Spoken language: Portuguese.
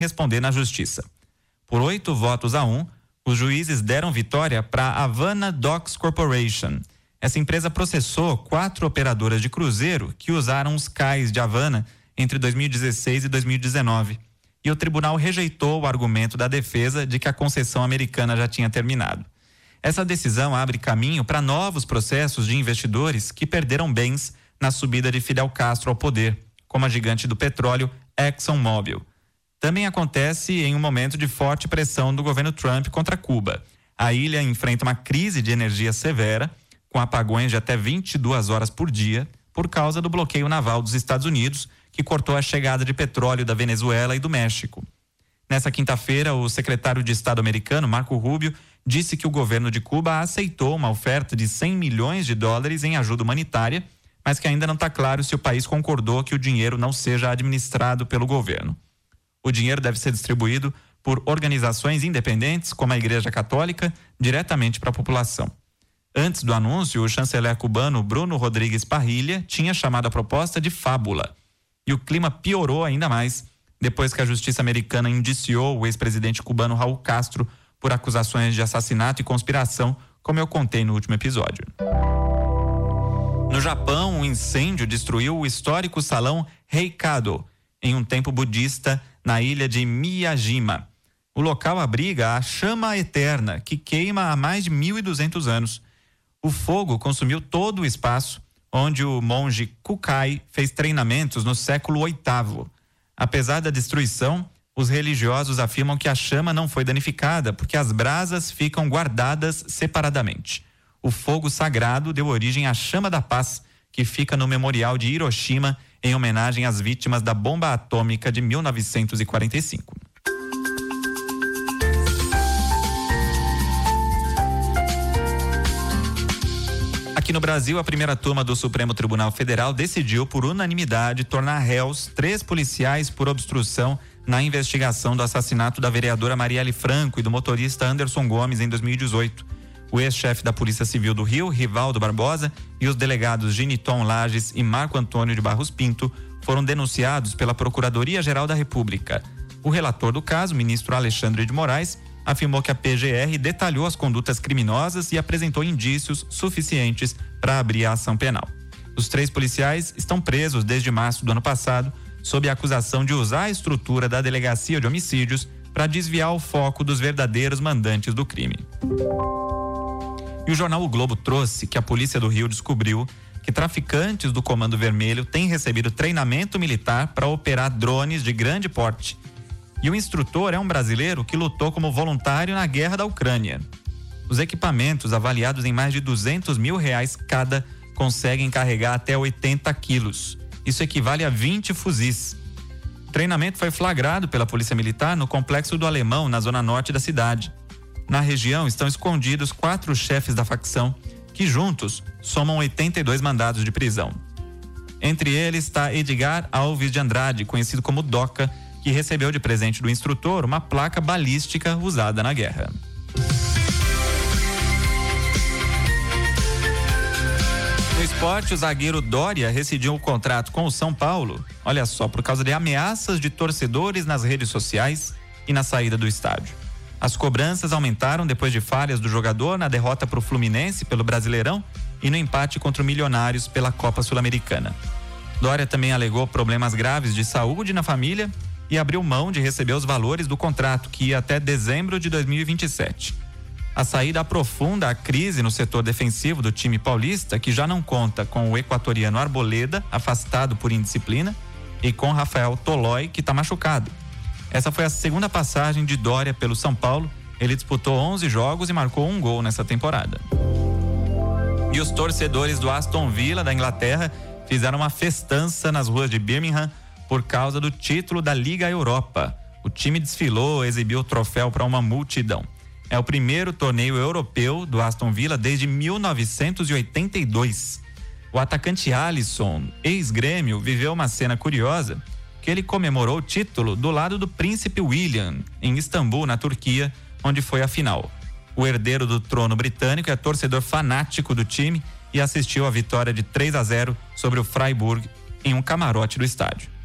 responder na justiça. Por 8-1, os juízes deram vitória para a Havana Docks Corporation. Essa empresa processou 4 operadoras de cruzeiro que usaram os cais de Havana entre 2016 e 2019. E o tribunal rejeitou o argumento da defesa de que a concessão americana já tinha terminado. Essa decisão abre caminho para novos processos de investidores que perderam bens na subida de Fidel Castro ao poder, como a gigante do petróleo ExxonMobil. Também acontece em um momento de forte pressão do governo Trump contra Cuba. A ilha enfrenta uma crise de energia severa, com apagões de até 22 horas por dia, por causa do bloqueio naval dos Estados Unidos, que cortou a chegada de petróleo da Venezuela e do México. Nessa quinta-feira, o secretário de Estado americano, Marco Rubio, disse que o governo de Cuba aceitou uma oferta de $100 milhões em ajuda humanitária, mas que ainda não está claro se o país concordou que o dinheiro não seja administrado pelo governo. O dinheiro deve ser distribuído por organizações independentes, como a Igreja Católica, diretamente para a população. Antes do anúncio, o chanceler cubano Bruno Rodrigues Parrilla tinha chamado a proposta de fábula. E o clima piorou ainda mais depois que a justiça americana indiciou o ex-presidente cubano Raul Castro por acusações de assassinato e conspiração, como eu contei no último episódio. No Japão, um incêndio destruiu o histórico salão Heikado, em um templo budista na ilha de Miyajima. O local abriga a chama eterna, que queima há mais de 1.200 anos. O fogo consumiu todo o espaço, onde o monge Kukai fez treinamentos no século VIII. Apesar da destruição, os religiosos afirmam que a chama não foi danificada, porque as brasas ficam guardadas separadamente. O fogo sagrado deu origem à chama da paz, que fica no memorial de Hiroshima, em homenagem às vítimas da bomba atômica de 1945. Aqui no Brasil, a primeira turma do Supremo Tribunal Federal decidiu por unanimidade tornar réus 3 policiais por obstrução na investigação do assassinato da vereadora Marielle Franco e do motorista Anderson Gomes em 2018. O ex-chefe da Polícia Civil do Rio, Rivaldo Barbosa, e os delegados Giniton Lages e Marco Antônio de Barros Pinto foram denunciados pela Procuradoria-Geral da República. O relator do caso, ministro Alexandre de Moraes, afirmou que a PGR detalhou as condutas criminosas e apresentou indícios suficientes para abrir a ação penal. Os 3 policiais estão presos desde março do ano passado, sob a acusação de usar a estrutura da Delegacia de Homicídios para desviar o foco dos verdadeiros mandantes do crime. E o jornal O Globo trouxe que a Polícia do Rio descobriu que traficantes do Comando Vermelho têm recebido treinamento militar para operar drones de grande porte. E o instrutor é um brasileiro que lutou como voluntário na guerra da Ucrânia. Os equipamentos, avaliados em mais de R$200 mil cada, conseguem carregar até 80 quilos. Isso equivale a 20 fuzis. O treinamento foi flagrado pela Polícia Militar no Complexo do Alemão, na zona norte da cidade. Na região estão escondidos 4 chefes da facção, que juntos somam 82 mandados de prisão. Entre eles está Edgar Alves de Andrade, conhecido como Doca, que recebeu de presente do instrutor uma placa balística usada na guerra. No esporte, o zagueiro Dória rescindiu o contrato com o São Paulo, olha só, por causa de ameaças de torcedores nas redes sociais e na saída do estádio. As cobranças aumentaram depois de falhas do jogador na derrota para o Fluminense pelo Brasileirão e no empate contra o Milionários pela Copa Sul-Americana. Dória também alegou problemas graves de saúde na família e abriu mão de receber os valores do contrato, que ia até dezembro de 2027. A saída aprofunda a crise no setor defensivo do time paulista, que já não conta com o equatoriano Arboleda, afastado por indisciplina, e com Rafael Tolói, que está machucado. Essa foi a segunda passagem de Dória pelo São Paulo. Ele disputou 11 jogos e marcou 1 gol nessa temporada. E os torcedores do Aston Villa, da Inglaterra, fizeram uma festança nas ruas de Birmingham por causa do título da Liga Europa. O time desfilou, exibiu o troféu para uma multidão. É o primeiro torneio europeu do Aston Villa desde 1982. O atacante Alisson, ex-Grêmio, viveu uma cena curiosa, que ele comemorou o título do lado do Príncipe William, em Istambul, na Turquia, onde foi a final. O herdeiro do trono britânico é torcedor fanático do time e assistiu à vitória de 3-0 sobre o Freiburg em um camarote do estádio.